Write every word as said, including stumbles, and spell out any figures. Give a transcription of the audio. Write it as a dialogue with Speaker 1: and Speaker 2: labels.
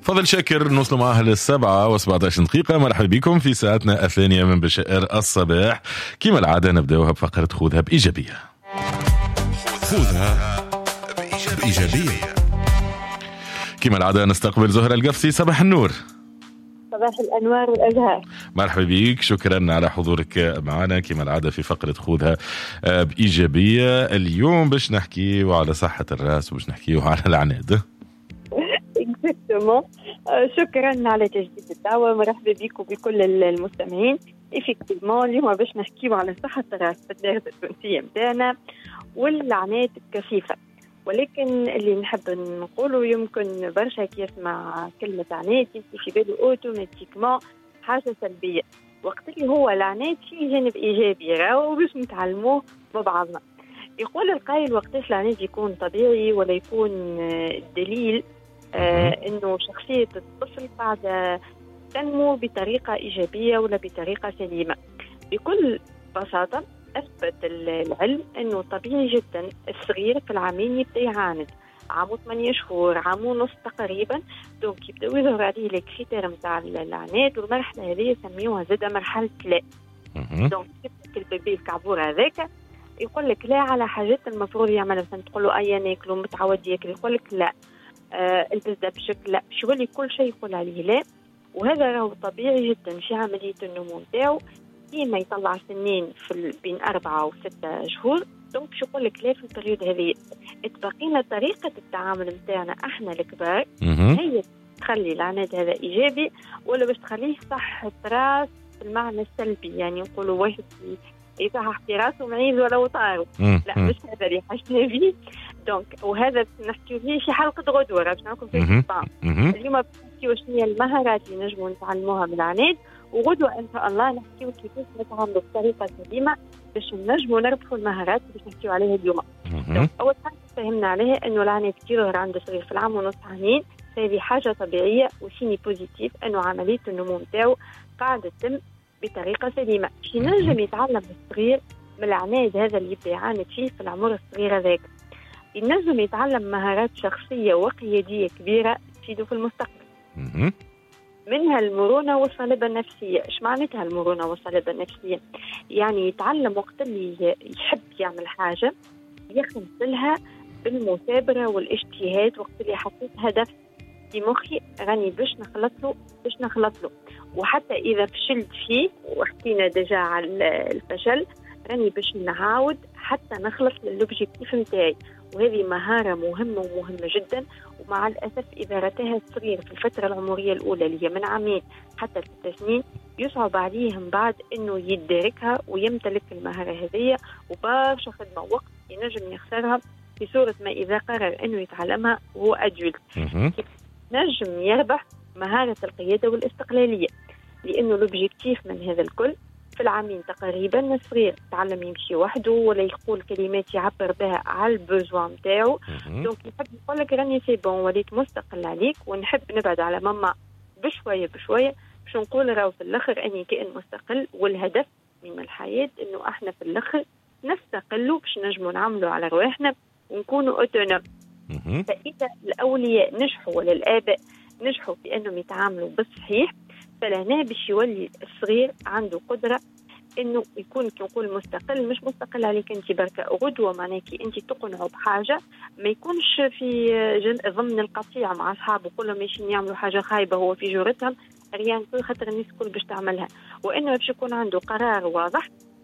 Speaker 1: فضل شاكر نوصل معها للسبعة وسبعة عشر دقيقة. مرحبا بكم في ساعتنا الثانية من بشائر الصباح. كما العادة نبدأوها بفقرة خذها بإيجابية.
Speaker 2: خذها بإيجابية.
Speaker 1: كما العادة نستقبل زهرة القفصي. صباح النور.
Speaker 3: صباح الأنوار والأزهار.
Speaker 1: مرحبا بك، شكرا على حضورك معنا كما العادة في فقرة خذها بإيجابية. اليوم باش نحكي وعلى صحة الرأس وباش نحكي وعلى العناد.
Speaker 3: Exactement. شكرا على تجديد الدعوة. مرحبا بك وبكل المستمعين. إفكتيفمون اليوم باش نحكي على صحة الرأس في الدارة التونسية متاعنا والعناد الكثيفة، ولكن اللي نحب نقوله يمكن برشا كي يسمع كلمة عناد في باله اوتوماتيكمون حاجة سلبية، وقت اللي هو العناد فيه جانب إيجابي راهو باش نتعلموه مع بعضنا. يقول القائل وقتاش العناد يكون طبيعي ولا يكون دليل آه إنه شخصية الطفل قاعدة تنمو بطريقة إيجابية ولا بطريقة سليمة. بكل بساطة أثبت العلم أنه طبيعي جدا الصغير في العامين يبدأ يعاند، عامو ثمانية شهور عامو ونص تقريبا، دونك يبدأوا يظهر عليه الكريتير متاع العناد، والمرحلة هذه يسميوها زادة مرحلة لا. دونك يبدأ البيبي الكعبور هذاك يقول لك لا على حاجات المفروض يعملها، مثلا تقول له أيا ناكل متعود ياكل يقول لك لا، آه البس بشكل لا، شو يولي كل شيء يقول عليه لا. وهذا راهو طبيعي جدا في عملية النمو نتاعو. ما يطلع سنين في بين أربعة وستة شهور، دونك باش يقول لك لا في البريود هذه. اتبقينا طريقة التعامل متاعنا احنا الكبار هي تخلي العناد هذا إيجابي ولا باش تخليه صحة راس بالمعنى السلبي، يعني نقولوا واحد يصحح في راسه معيز ولا وطاره، لا مش هذا اللي حاجتنا فيه. دونك وهذا نحكي فيه في حلقة غدوة باش نعرفكم في الإسبان. اليوم بنحكيو شنو هي المهارات اللي نجموا نتعلموها من العناد، وغدوة إن شاء الله نحكيو كيفاش نتعاملوا بطريقة سليمة باش نجموا نربحوا المهارات اللي نحكيو عليها اليوم. أول حاجة فهمنا عليها إنه العناد كي يظهر عند صغير في العام ونص عامين، هذه حاجة طبيعية وسيني بوزيتيف إنه عملية النمو نتاعو قاعدة تتم بطريقة سليمة. شي نجم يتعلم الصغير من العناد هذا اللي يبدأ يعاند فيه في العمر الصغير هذاك، ينجم يتعلم مهارات شخصية وقيادية كبيرة تفيده في المستقبل. منها المرونة والصلابة النفسية. إيش معناتها المرونة والصلابة النفسية؟ يعني يتعلم وقت اللي يحب يعمل حاجة يخمس لها بالمثابرة والاجتهاد. وقت اللي حطيت هدف في مخي راني باش نخلط له باش نخلط له وحتى إذا فشلت فيه، وحكينا دجا على الفشل، راني باش نعاود حتى نخلص للوبجيكتيف نتاعي. وهذه مهارة مهمة ومهمة جدا، ومع الأسف إذا رتها الصغير في الفترة العمرية الأولى اللي هي من عامين حتى ست سنين يصعب عليهم بعد إنه يدركها ويمتلك المهارة هذه، وبارشا خدمة وقت ينجم يخسرها في صورة ما إذا قرر إنه يتعلمها وهو أدولت. نجم يربح مهارة القيادة والاستقلالية، لأنه الأوبجيكتيف من هذا الكل في العامين تقريبا الصغير تعلم يمشي وحده ولا يقول كلمات يعبر بها على البوزوان نتاعو. دونك يحب يقول لك راني سي بون وليت مستقل عليك ونحب نبعد على ماما بشويه بشويه باش نقول راهو في الاخر اني كائن مستقل، والهدف من الحياه انه احنا في الاخر نستقلوا باش نجموا نعملوا على رواحنا ونكونوا اوتونوم. فاذا الاولياء نجحوا ولا الاباء نجحوا في انهم يتعاملوا بالصحيح، فلهنا باش يولي الصغير عنده قدرة انه يكون كنقول مستقل، مش مستقل عليك انت بركة غدوة معناكي انت تقنعوا بحاجة، ما يكونش في ضمن القطيع مع اصحابه كلهم ماشيين يعملوا حاجة خايبة هو في جورتهم ريان كل خاطر الناس كل باش تعملها، وانه باش يكون عنده قرار واضح